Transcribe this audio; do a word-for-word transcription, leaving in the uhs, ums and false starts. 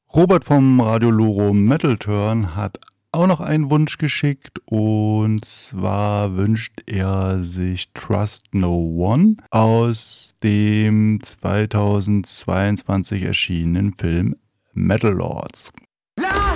Robert vom Radio Loro Metal Turn hat auch noch einen Wunsch geschickt, und zwar wünscht er sich Trust No One aus dem zweitausendzweiundzwanzig erschienenen Film Metal Lords.